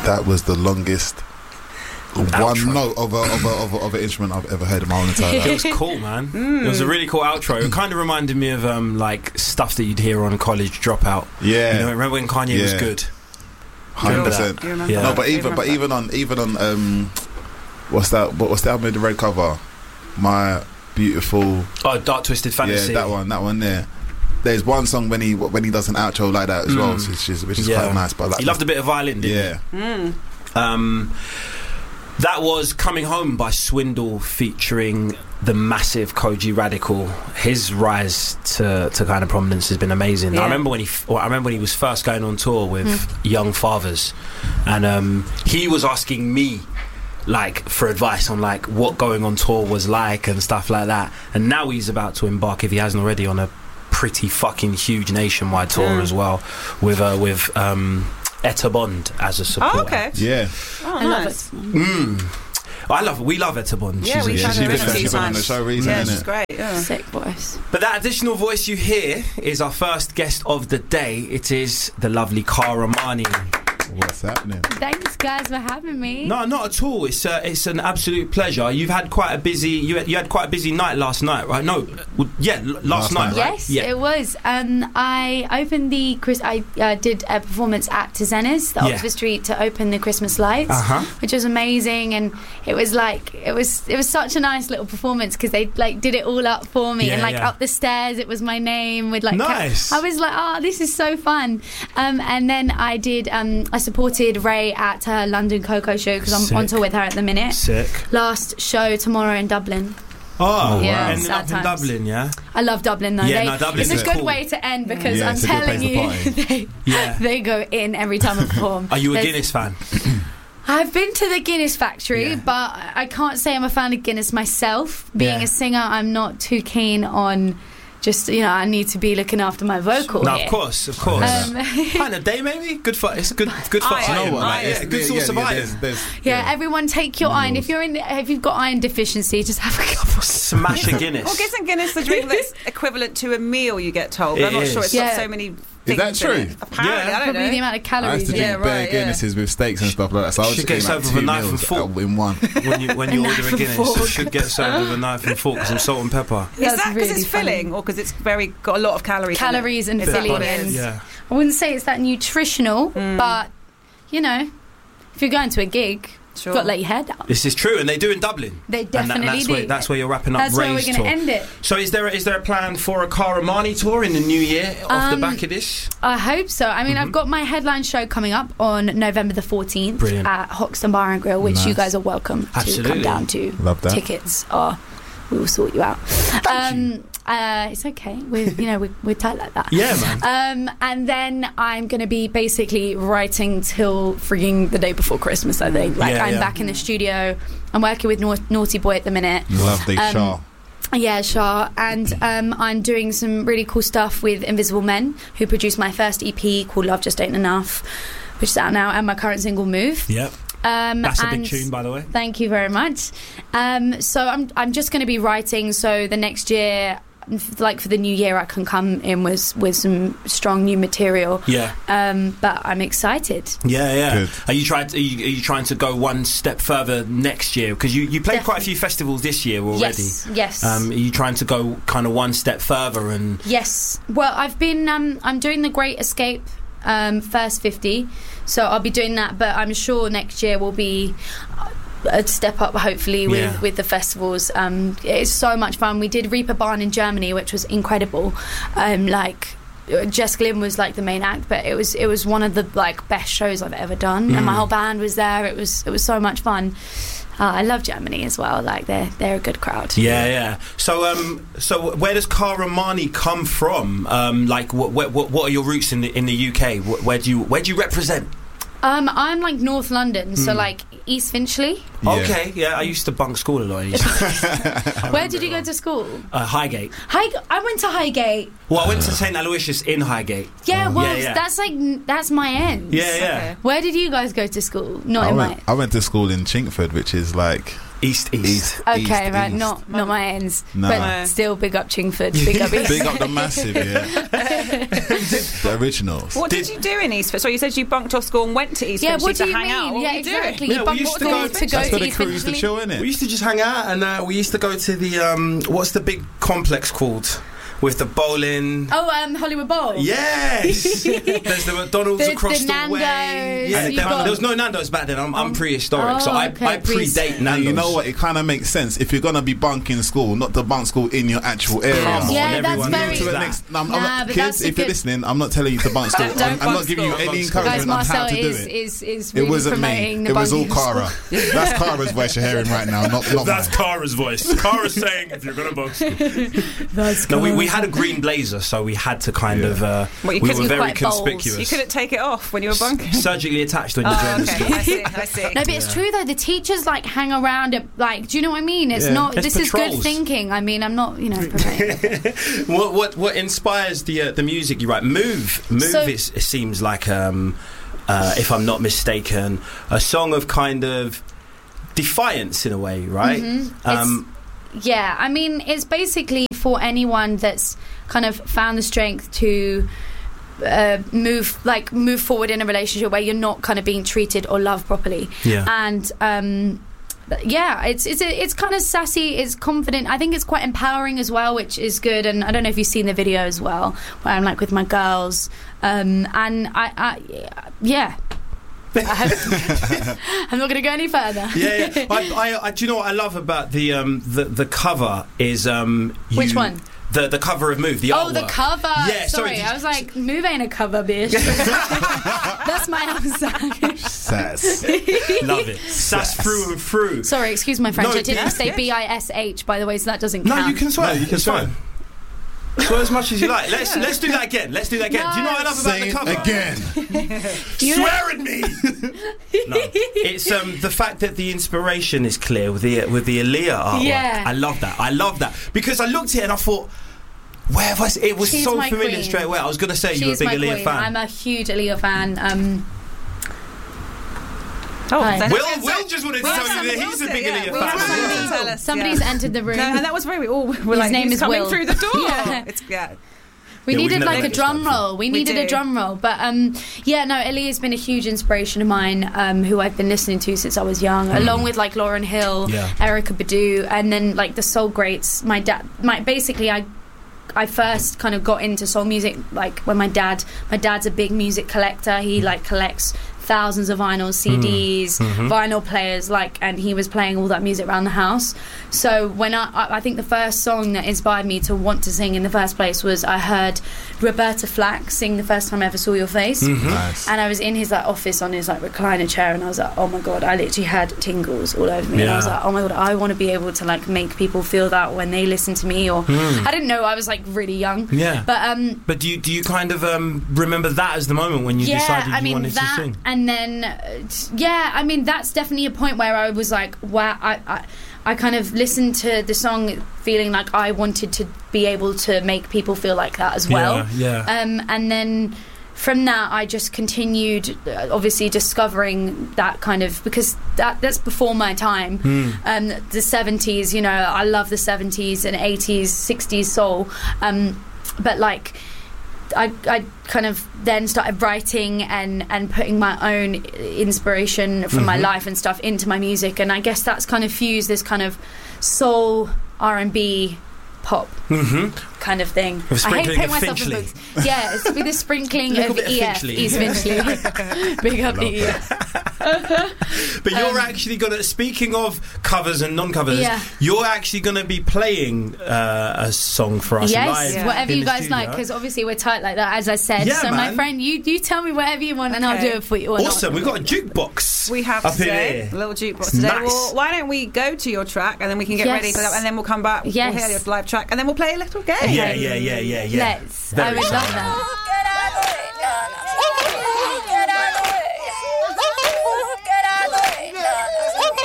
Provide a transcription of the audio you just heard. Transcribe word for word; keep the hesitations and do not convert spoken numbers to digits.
That was the longest Outro. one note of a, of, a, of, a, of an instrument I've ever heard in my whole entire life. It was cool, man. Mm. It was a really cool outro. It kind of reminded me of um, like stuff that you'd hear on College Dropout. Yeah, you know, remember when Kanye yeah. was good? Hundred percent. Yeah. No, but even but even on even on um, what's that? What, what's the album with the red cover? My Beautiful. Oh, Dark Twisted Fantasy. Yeah, that one. That one there. There's one song when he when he does an outro like that as mm. well, which is which is yeah. quite nice. But like, he loved a bit of violin, didn't yeah. he? Mm. Um, that was Coming Home by Swindle featuring the massive Koji Radical. His rise to, to kind of prominence has been amazing. Yeah. I remember when he well, I remember when he was first going on tour with mm. Young Fathers, and um, he was asking me like for advice on like what going on tour was like and stuff like that. And now he's about to embark, if he hasn't already, on a pretty fucking huge nationwide tour mm. as well, with uh, with um, Etta Bond as a supporter. Oh, okay. Yeah. Oh, I nice. love it. Mm. I love we love Etta Bond. Yeah, she's we've a, had she's her a in good a few She's been on the times. show recently, Yeah, isn't she's it? great. Yeah. Sick voice. But that additional voice you hear is our first guest of the day. It is the lovely Cara Mani. What's happening? Thanks, guys, for having me. No, not at all. It's uh, it's an absolute pleasure. You've had quite a busy you had, you had quite a busy night last night, right? No, well, yeah, l- last, Last night, night. right? Yes, yeah. it was. Um, I opened the Chris. I uh, did a performance at Tizenas, the Yeah. Oxford Street, to open the Christmas lights, Uh-huh. which was amazing. And it was like it was it was such a nice little performance because they like did it all up for me, Yeah, and like yeah. up the stairs, it was my name with like. Nice. Ca- I was like, oh, this is so fun. Um, and then I did. Um, I supported Ray at her London Coco show because I'm Sick. on tour with her at the minute. Sick. Last show tomorrow in Dublin. Oh, Yeah, ending sad up in times. Dublin, yeah. I love Dublin though. Yeah, they, no, Dublin's it's a good cool. way to end because Yeah, I'm it's a good telling place to you, party. they, Yeah. they go in every time I perform. Are you a There's- Guinness fan? I've been to the Guinness factory, Yeah. but I can't say I'm a fan of Guinness myself. Being Yeah. a singer, I'm not too keen on. Just, you know, I need to be looking after my vocal No, here. of course, of course. Um, Pint a day, maybe. Good for it's good. Good for Iron, iron. you know what, right? like, Yeah, it's- good source of iron. there's- there's- yeah, everyone take your iron. If you're in, if you've got iron deficiency, just have a couple. Smash a Guinness. Well, isn't Guinness the drink that's equivalent to a meal, you get told? It I'm not is. sure it's Yeah. got so many Is things that in true? it. Apparently, Yeah. I don't Probably know. the amount of I used calories. to in drink Yeah, it. bare right, yeah. Guinnesses with steaks and stuff like that. So I was Should just get eating like served with a two knife and meals fork. in one. when you when you A order knife a and Guinness, fork. it should get served with a knife and fork, some salt and pepper. Is That's that because really it's funny. filling or because it's very got a lot of calories? Calories in and it? Is that filling what it and- is? Yeah. I wouldn't say it's that nutritional, Mm. but you know, if you're going to a gig, Sure. you've got to let your hair down. This is true, and they do in Dublin. They And that- definitely that's do. Where, that's where you're wrapping up That's where we're Ray's going tour. to end it. So is there a, is there a plan for a Cara Mani tour in the new year off the Um, back of this? I hope so. I mean, Mhm. I've got my headline show coming up on November the fourteenth Brilliant. at Hoxton Bar and Grill, which Nice. you guys are welcome to Absolutely. come down to. Love that. Tickets are, we will sort you out. um, Uh, it's okay. We're, you know, we're, we're tight like that. Yeah, man. Um, and then I'm going to be basically writing till freaking the day before Christmas, I think. Like, Yeah, I'm yeah. back in the studio. I'm working with Nau- Naughty Boy at the minute. Lovely Um, Shah. Yeah, Shah. And um, I'm doing some really cool stuff with Invisible Men, who produced my first E P called Love Just Ain't Enough, which is out now, and my current single, Move. Yep. Um, That's a big and tune, by the way. Thank you very much. Um, so I'm I'm just going to be writing. So the next year, like for the new year, I can come in with with some strong new material. Yeah. Um, but I'm excited. Yeah, yeah. Good. Are you trying? To, are, you, are you trying to go one step further next year? Because you, you played quite a few festivals this year already. Yes, yes. Um, are you trying to go kind of one step further and? Yes. Well, I've been. Um, I'm doing the Great Escape um, First fifty, so I'll be doing that. But I'm sure next year will be a step up, hopefully, with, Yeah. with the festivals. Um, it's so much fun. We did Reaper Barn in Germany, which was incredible. Um, like. Jess Glynn was like the main act, but it was it was one of the like best shows I've ever done, and my Mm. whole band was there. It was it was so much fun. Uh, I love Germany as well. Like they're they're a good crowd. Yeah, yeah. So, um, so where does Cara Mani come from? Um, like, what, what, what are your roots in the in the U K? Wh- Where do you where do you represent? Um, I'm like North London, so Mm. like East Finchley. Yeah. Okay, yeah. I used to bunk school a lot. I used to- Where did you go to school? uh, Highgate. High, I went to Highgate. Well, I went to Saint Aloysius in Highgate. Yeah, well, Yeah, yeah. that's like that's my end. Yeah, yeah. Okay. Where did you guys go to school? Not I in went, my. I went to school in Chinkford, which is like East, East. East, Okay, East, right, East. not not my ends, No. but still big up Chingford, big up East. Big up the massive, yeah. The originals. What did, Did- you do in Eastford? So you said you bunked off school and went to Eastford Yeah, what to do you hang mean? out. What yeah, were you exactly. doing? You Yeah, we bumped used off to go- school to go That's to for the Eastford crews to Fleet. chill, innit? We used to just hang out, and uh, we used to go to the um, what's the big complex called with the bowling. Oh, um, Hollywood Bowl. Yes, there's the McDonald's The- across the the, Nando's, way. Yeah, you've there, got- there was no Nando's back then. I'm, I'm prehistoric, Oh, so I, okay, I pre- predate And Nando's. you know what? It kind of makes sense if you're gonna be bunking school, not to bunk school in your actual area. Come on, Yeah, that's everyone very- knows To the that. next, no, I'm, Nah, I'm not, but kids, that's a if you're good- listening, I'm not telling you to bunk school. Don't I'm, I'm bunk not giving you school. any Don't bunk school. Guys, encouragement on how Marcel to do is, it. is is really It wasn't promoting me. the It was all bunking Cara. That's Cara's voice you're hearing right now, not, not That's mine. Cara's voice. Cara's saying, if you're gonna bunk school. That's No, we, cool. we had a green blazer, so we had to kind Yeah. of. Uh, Well, you we couldn't- were you're very quite bold. conspicuous. You couldn't take it off when you were bunking. Surgically attached when you Oh, joined the okay. school. I see. I see. No, but it's true though. The teachers like hang around at like. Do you know what I mean? It's Yeah. not. It's this is good patrols. thinking. I mean, I'm not. You know. promoting. what what what inspires the uh, the music you write? Move, move. So- is, it seems like, um, uh, if I'm not mistaken, a song of kind of defiance in a way, right? Mhm. Um, Yeah, I mean, it's basically for anyone that's kind of found the strength to uh, move, like, move forward in a relationship where you're not kind of being treated or loved properly. yeah. And um, yeah, it's it's it's kind of sassy. It's confident. I think it's quite empowering as well, which is good. And I don't know if you've seen the video as well, where I'm like with my girls, um, and I, I yeah. I hope- I'm not going to go any further. yeah, yeah. I, I, I, do you know what I love about the um, the the cover is um, you, Which one? The the cover of Move. The Oh, the artwork. cover. Yeah, sorry. sorry. I was like, Move ain't a cover, bitch. That's my answer. Sass. Love it. Sass through and through. Sorry, excuse my French. No, I didn't yeah. say B I S H, by the way, so that doesn't No, count. you can swear. No, you can it's swear. fine. Swear as much as you like. Let's let's do that again. Let's do that again. Do you know what I love Say about the it cover? again. You know- Swear at me. No, it's um the fact that the inspiration is clear with the with the Aaliyah artwork. Yeah. I love that. I love that because I looked at it and I thought, where have I? se- It was She's so my familiar queen. straight away. I was going to say you were a She's big my Aaliyah queen. fan. I'm a huge Aaliyah fan. Um, Oh, Hi. then- Will Will just wanted to Will tell you somebody that he's a else big it, yeah. Aaliyah Will fan. somebody as well. else tell us, somebody's yeah. entered the room. No, and that was very. We all were His like, name who's is coming Will. through the door. Yeah. It's yeah. We Yeah, we've needed never like a noticed drum that roll. We We needed a do. drum roll. But um, yeah, no, Aaliyah's been a huge inspiration of mine, um, who I've been listening to since I was young, along with like Lauryn Hill, Yeah. Erykah Badu, and then like the soul greats. My dad, my basically, I. I first kind of got into soul music like when my dad my dad's a big music collector. He like collects thousands of vinyls, C Ds, Mhm. vinyl players, like, and he was playing all that music around the house. So when I, I I think the first song that inspired me to want to sing in the first place was I heard Roberta Flack sing The First Time I Ever Saw Your Face. Nice. And I was in his like office on his like recliner chair, and I was like, oh my god, I literally had tingles all over me. And I was Yeah. like, oh my god, I want to be able to like make people feel that when they listen to me. Or I didn't know, I was like really young. Yeah. But um, But do you do you kind of um, remember that as the moment when you yeah, decided you I mean wanted that, to sing? and then uh, t- yeah, I mean that's definitely a point where I was like, wow, I, I, I kind of listened to the song feeling like I wanted to be able to make people feel like that as well. Yeah, yeah. Um, and then from that, I just continued, uh, obviously discovering that kind of, because that that's before my time. Hmm. Um, the seventies, you know, I love the seventies and eighties, sixties soul. Um, but like, I, I kind of then started writing and, and putting my own inspiration from my Mhm. life and stuff into my music, and I guess that's kind of fused this kind of soul, R and B, pop Mm-hmm. kind of thing. With I hate sprinkling putting of myself in Finchley. books. Yeah, it's with a sprinkling Little of bit of E F, Finchley. East Finchley. Big up the E F. But you're Um, actually gonna. Speaking of covers and non-covers, Yeah. you're actually gonna be playing uh, a song for us Yes, live. Yeah. whatever in you the guys like, studio. because obviously we're tight like that, as I said. Yeah, so my man. friend, you you tell me whatever you want, and I'll do Okay. it for you. Or not. Awesome, we've got a jukebox. We have up in today here. a little jukebox It's today. nice. Well, why don't we go to your track and then we can get Yes. ready for that, and then we'll come back. Yes. We'll hear your live track, and then we'll play a little game. Yeah, yeah, yeah, yeah, yeah. Let's. Very I would love exciting. that.